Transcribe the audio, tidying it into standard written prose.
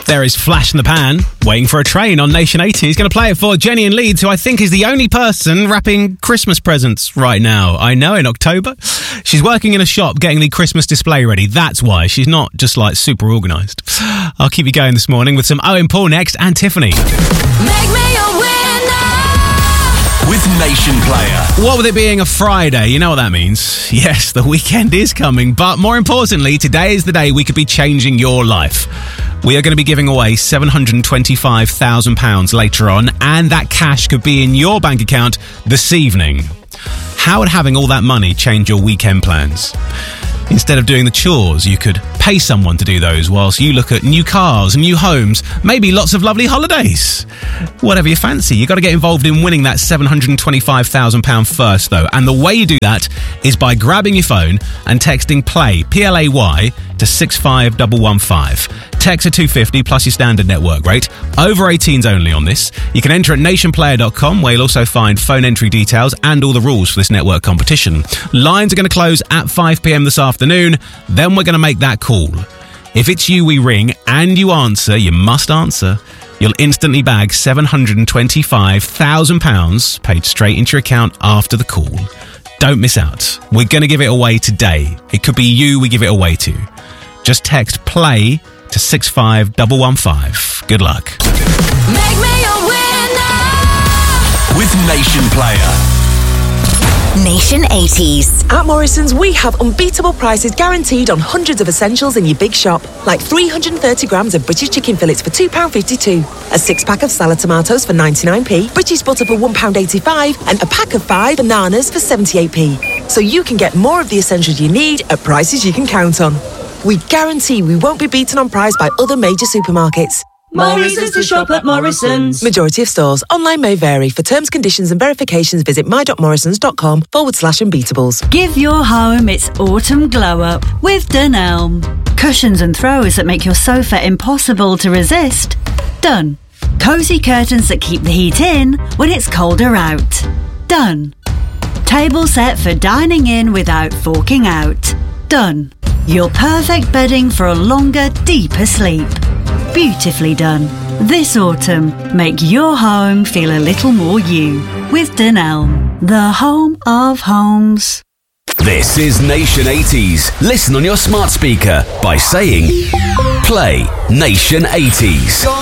There is Flash in the Pan, Waiting for a Train on Nation 80. He's going to play it for Jenny in Leeds, who I think is the only person wrapping Christmas presents right now. I know, in October. She's working in a shop getting the Christmas display ready. That's why. She's not just, super organised. I'll keep you going this morning with some Owen Paul next and Tiffany. Make me a winner with Nation Player. What with it being a Friday, you know what that means. Yes, the weekend is coming, but more importantly, today is the day we could be changing your life. We are going to be giving away £725,000 later on, and that cash could be in your bank account this evening. How would having all that money change your weekend plans? Instead of doing the chores, you could pay someone to do those whilst you look at new cars, new homes, maybe lots of lovely holidays. Whatever you fancy, you've got to get involved in winning that £725,000 first, though. And the way you do that is by grabbing your phone and texting PLAY, P-L-A-Y, to 65115. Text are $2.50 plus your standard network rate. Over 18s only on this. You can enter at nationplayer.com, where you'll also find phone entry details and all the rules for this network competition. Lines are going to close at 5 p.m. this afternoon. Then we're going to make that call. If it's you we ring and you answer, you must answer, you'll instantly bag £725,000 paid straight into your account after the call. Don't miss out. We're going to give it away today. It could be you we give it away to. Just text PLAY to 65115. Good luck. Make me a winner with Nation Player. Nation 80s. At Morrison's, we have unbeatable prices guaranteed on hundreds of essentials in your big shop, like 330 grams of British chicken fillets for £2.52, a 6-pack of salad tomatoes for 99p, British butter for £1.85, and a pack of 5 bananas for 78p. So you can get more of the essentials you need at prices you can count on. We guarantee we won't be beaten on price by other major supermarkets. Morrison's to shop at Morrison's. Majority of stores. Online may vary. For terms, conditions and verifications, visit my.morrisons.com/unbeatables. Give your home its autumn glow up with Dunelm. Cushions and throws that make your sofa impossible to resist. Done. Cosy curtains that keep the heat in when it's colder out. Done. Table set for dining in without forking out. Done. Your perfect bedding for a longer, deeper sleep. Beautifully done. This autumn, make your home feel a little more you with Dunelm, the home of homes. This is Nation 80s. Listen on your smart speaker by saying Play Nation 80s.